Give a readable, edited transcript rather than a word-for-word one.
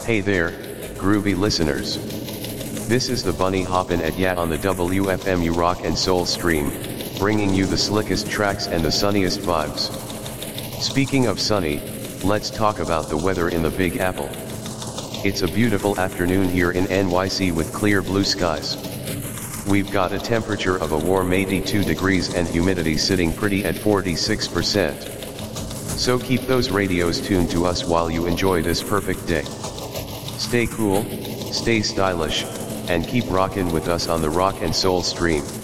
Hey there, groovy listeners. This is the Bunny Hoppin' at Yat on the WFMU Rock and Soul stream, bringing you the slickest tracks and the sunniest vibes. Speaking of sunny, let's talk about the weather in the Big Apple. It's a beautiful afternoon here in NYC with clear blue skies. We've got a temperature of a warm 82 degrees and humidity sitting pretty at 46%. So keep those radios tuned to us while you enjoy this perfect day. Stay cool, stay stylish, and keep rockin' with us on the Rock and Soul stream.